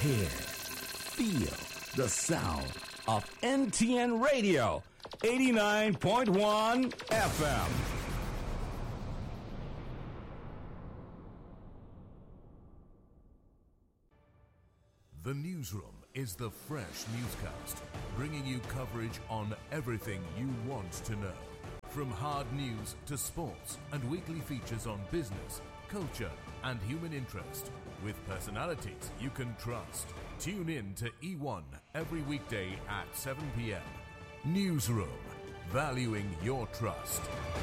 Hear, feel the sound of NTN Radio, 89.1 FM. The Newsroom is the fresh newscast, bringing you coverage on everything you want to know. From hard news to sports and weekly features on business, culture and human interest, with personalities you can trust. Tune in to E1 every weekday at 7 p.m. Newsroom, valuing your trust.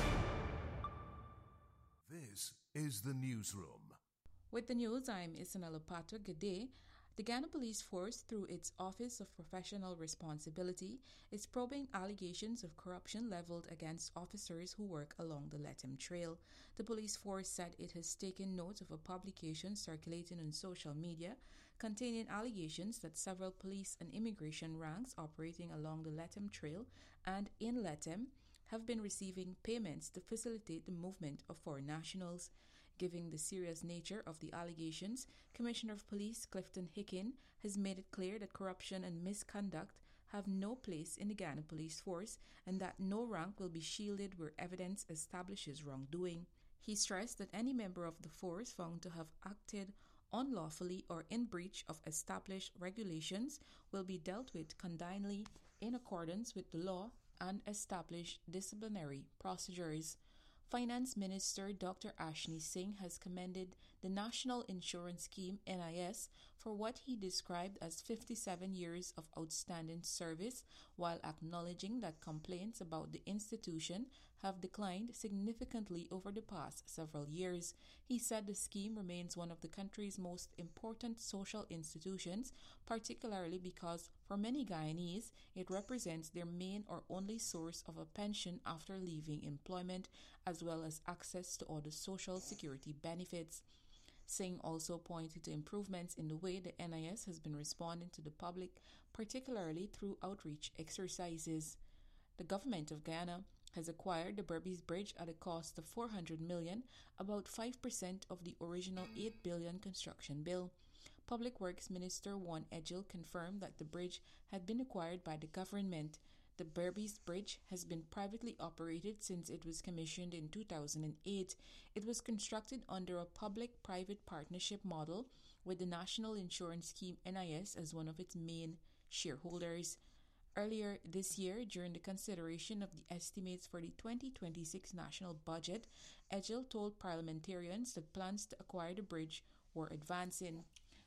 This is the Newsroom. With the news, I'm Isanella Pato. Good day. The Ghana Police Force, through its Office of Professional Responsibility, is probing allegations of corruption leveled against officers who work along the Lethem Trail. The police force said it has taken note of a publication circulating on social media containing allegations that several police and immigration ranks operating along the Lethem Trail and in Lethem have been receiving payments to facilitate the movement of foreign nationals. Given the serious nature of the allegations, Commissioner of Police Clifton Hicken has made it clear that corruption and misconduct have no place in the Ghana Police Force and that no rank will be shielded where evidence establishes wrongdoing. He stressed that any member of the force found to have acted unlawfully or in breach of established regulations will be dealt with condignly in accordance with the law and established disciplinary procedures. Finance Minister Dr. Ashni Singh has commended the National Insurance Scheme NIS for what he described as 57 years of outstanding service, while acknowledging that complaints about the institution have declined significantly over the past several years. He said the scheme remains one of the country's most important social institutions, particularly because for many Guyanese, it represents their main or only source of a pension after leaving employment, as well as access to other social security benefits. Singh also pointed to improvements in the way the NIS has been responding to the public, particularly through outreach exercises. The government of Ghana has acquired the Berbice Bridge at a cost of $400 million, about 5% of the original $8 billion construction bill. Public Works Minister Juan Edgil confirmed that the bridge had been acquired by the government. The Berbice Bridge has been privately operated since it was commissioned in 2008. It was constructed under a public-private partnership model with the National Insurance Scheme NIS as one of its main shareholders. Earlier this year, during the consideration of the estimates for the 2026 national budget, Edgil told parliamentarians that plans to acquire the bridge were advancing.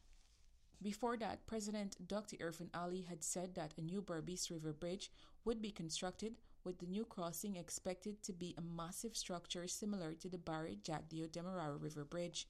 Before that, President Dr. Irfan Ali had said that a new Berbice River Bridge would be constructed, with the new crossing expected to be a massive structure similar to the Barre Jagdeo Demerara River Bridge.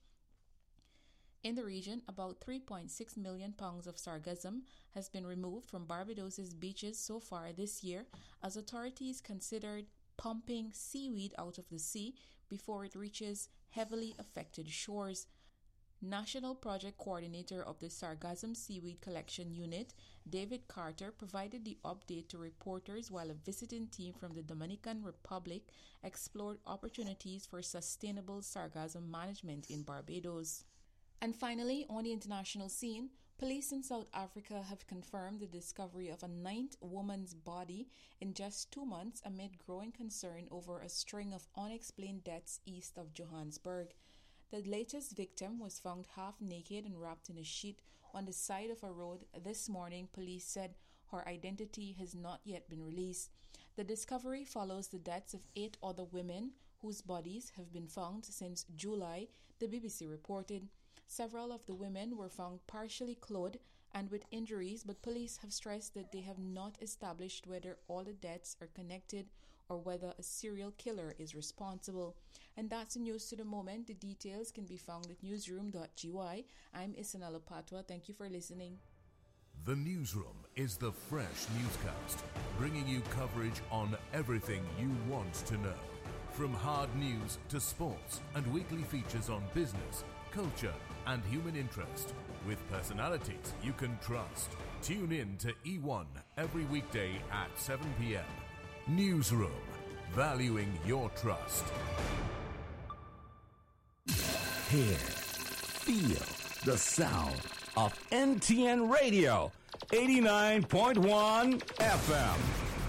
In the region, about 3.6 million pounds of sargassum has been removed from Barbados's beaches so far this year, as authorities considered pumping seaweed out of the sea before it reaches heavily affected shores. National Project Coordinator of the Sargassum Seaweed Collection Unit, David Carter, provided the update to reporters while a visiting team from the Dominican Republic explored opportunities for sustainable sargassum management in Barbados. And finally, on the international scene, police in South Africa have confirmed the discovery of a 9th woman's body in just 2 months amid growing concern over a string of unexplained deaths east of Johannesburg. The latest victim was found half naked and wrapped in a sheet on the side of a road this morning, police said. Her identity has not yet been released. The discovery follows the deaths of 8 other women whose bodies have been found since July, the BBC reported. Several of the women were found partially clothed and with injuries, but police have stressed that they have not established whether all the deaths are connected or whether a serial killer is responsible. And that's the news to the moment. The details can be found at newsroom.gy. I'm Isanella Patwa. Thank you for listening. The Newsroom is the fresh newscast, bringing you coverage on everything you want to know. From hard news to sports and weekly features on business, culture and human interest, with personalities you can trust. Tune in to E1 every weekday at 7 p.m. Newsroom, valuing your trust. Hear, feel the sound of NTN Radio, 89.1 FM.